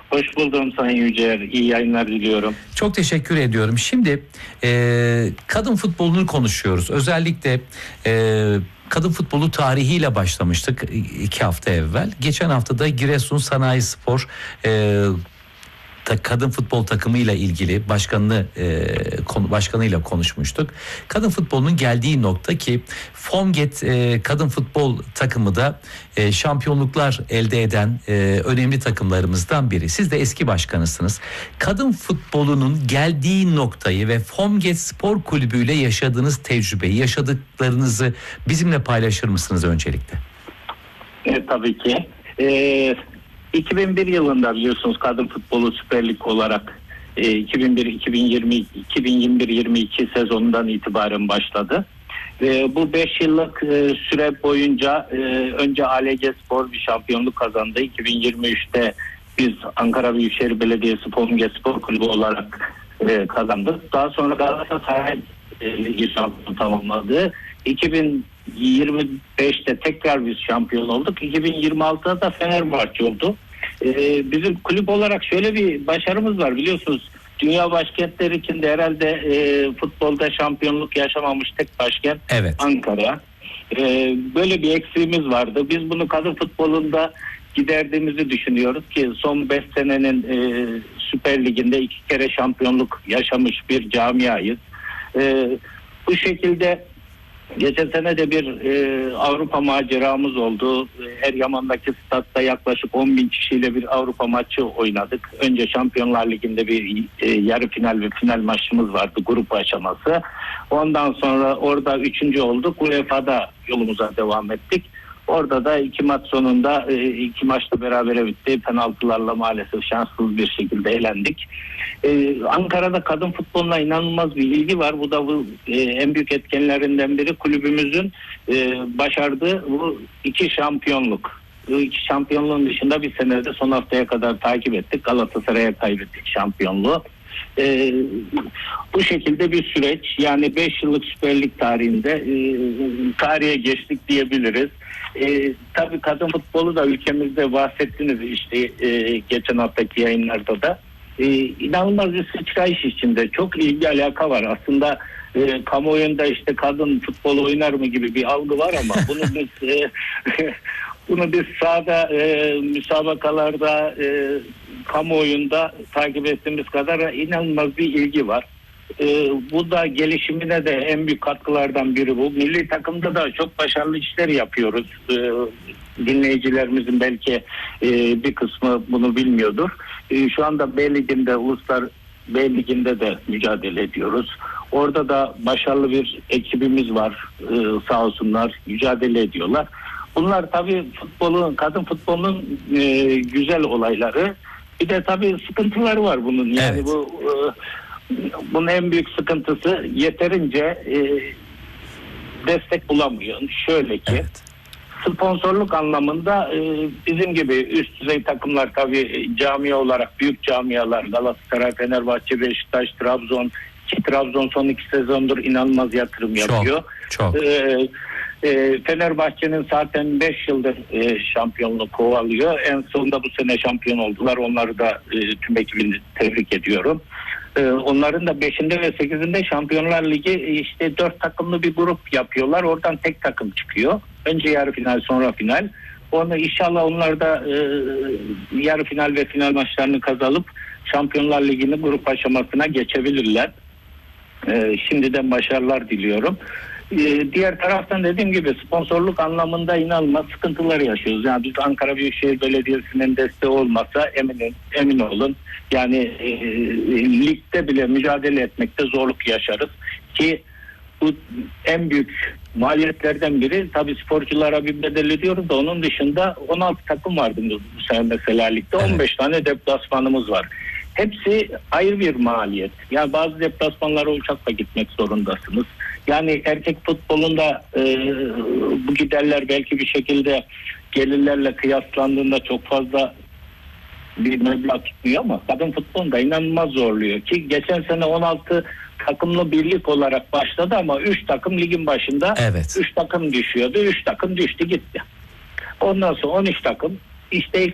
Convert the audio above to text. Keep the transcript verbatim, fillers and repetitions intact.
Hoş buldum Sayın Yücel. İyi yayınlar diliyorum. Çok teşekkür ediyorum. Şimdi e, kadın futbolunu konuşuyoruz. Özellikle e, kadın futbolu tarihiyle başlamıştık iki hafta evvel. Geçen hafta da Giresun Sanayi Spor e, kadın futbol takımıyla ilgili başkanını e, konu, başkanıyla konuşmuştuk. Kadın futbolunun geldiği nokta ki Formget e, kadın futbol takımı da e, şampiyonluklar elde eden e, önemli takımlarımızdan biri. Siz de eski başkanısınız. Kadın futbolunun geldiği noktayı ve Formget Spor Kulübü ile yaşadığınız tecrübeyi, yaşadıklarınızı bizimle paylaşır mısınız öncelikle? E, tabii ki. E, iki bin bir yılında biliyorsunuz kadın futbolu Süper Lig olarak e, iki bin bir iki bin yirmi iki bin yirmi bir yirmi iki sezonundan itibaren başladı. E, bu beş yıllık e, süre boyunca e, önce A L G Spor bir şampiyonluk kazandı. iki bin yirmi üçte biz Ankara Büyükşehir Belediyesi Formget Spor Kulübü olarak e, kazandık. Daha sonra Galatasaray e, Ligi şampiyonu tamamladı. iki bin yirmi beşte tekrar biz şampiyon olduk. iki bin yirmi altıda da Fenerbahçe oldu. Ee, bizim kulüp olarak şöyle bir başarımız var biliyorsunuz. Dünya başkentleri içinde herhalde e, futbolda şampiyonluk yaşamamış tek başkent Evet. Ankara. Ee, böyle bir eksiğimiz vardı. Biz bunu kadın futbolunda giderdiğimizi düşünüyoruz ki son beş senenin e, Süper Lig'inde iki kere şampiyonluk yaşamış bir camiayız. E, bu şekilde geçen sene de bir e, Avrupa maceramız oldu. Eryaman'daki statta yaklaşık on bin kişiyle bir Avrupa maçı oynadık. Önce Şampiyonlar Ligi'nde bir e, yarı final ve final maçımız vardı, grup aşaması. Ondan sonra orada üçüncü olduk. U E F A'da yolumuza devam ettik. Orada da iki maç sonunda e, iki maçta berabere bitti. Penaltılarla maalesef şanssız bir şekilde elendik. Ee, Ankara'da kadın futboluna inanılmaz bir ilgi var. Bu da bu e, en büyük etkenlerinden biri kulübümüzün e, başardığı bu iki şampiyonluk. Bu iki şampiyonluğun dışında bir senede son haftaya kadar takip ettik. Galatasaray'a kaybettik şampiyonluğu. Ee, bu şekilde bir süreç, yani beş yıllık Süper Lig tarihinde e, tarihe geçtik diyebiliriz. E, tabii kadın futbolu da ülkemizde bahsettiniz işte e, geçen haftaki yayınlarda da. Ee, inanılmaz bir sıçrayış içinde. Çok ilgi alaka var. Aslında e, kamuoyunda işte kadın futbol oynar mı gibi bir algı var ama bunu biz e, bunu biz sahada e, müsabakalarda e, kamuoyunda takip ettiğimiz kadar inanılmaz bir ilgi var. E, bu da gelişimine de en büyük katkılardan biri bu. Milli takımda da çok başarılı işler yapıyoruz. E, dinleyicilerimizin belki e, bir kısmı bunu bilmiyordur. E, şu anda B Ligi'nde, Uluslar B Ligi'nde de mücadele ediyoruz. Orada da başarılı bir ekibimiz var. E, sağ olsunlar mücadele ediyorlar. Bunlar tabii futbolun, kadın futbolunun e, güzel olayları. Bir de tabii sıkıntıları var bunun. Yani evet. bu e, bunun en büyük sıkıntısı yeterince e, destek bulamıyor. Şöyle ki Evet. sponsorluk anlamında e, bizim gibi üst düzey takımlar tabii camia olarak büyük camialar Galatasaray, Fenerbahçe, Beşiktaş, Trabzon ki Trabzon son iki sezondur inanılmaz yatırım yapıyor. Çok, çok. E, e, Fenerbahçe'nin zaten beş yıldır e, şampiyonluğu kovalıyor. En sonunda bu sene şampiyon oldular. Onları da e, tüm ekibini tebrik ediyorum. E, onların da beşinde ve sekizinde Şampiyonlar Ligi işte dört takımlı bir grup yapıyorlar. Oradan tek takım çıkıyor. Önce yarı final, sonra final. Onu inşallah onlar da e, yarı final ve final maçlarını kazanıp Şampiyonlar Ligi'nin grup aşamasına geçebilirler. E, şimdiden başarılar diliyorum. E, diğer taraftan dediğim gibi sponsorluk anlamında inanılmaz sıkıntılar yaşıyoruz. Yani biz Ankara Büyükşehir Belediyesi'nin desteği olmasa emin, emin olun yani e, ligde bile mücadele etmekte zorluk yaşarız ki bu en büyük maliyetlerden biri. Tabii sporculara bir bedel ödüyoruz da onun dışında on altı takım vardı bu sene mesela ligde. on beş tane deplasmanımız var. Hepsi ayrı bir maliyet. Yani bazı deplasmanlara uçakla gitmek zorundasınız. Yani erkek futbolunda e, bu giderler belki bir şekilde gelirlerle kıyaslandığında çok fazla bir meblağ tutmuyor ama kadın futbolunda inanılmaz zorluyor ki geçen sene on altı takımlı birlik olarak başladı ama üç takım ligin başında Evet. üç takım düşüyordu. üç takım düştü gitti. Ondan sonra on üç takım işte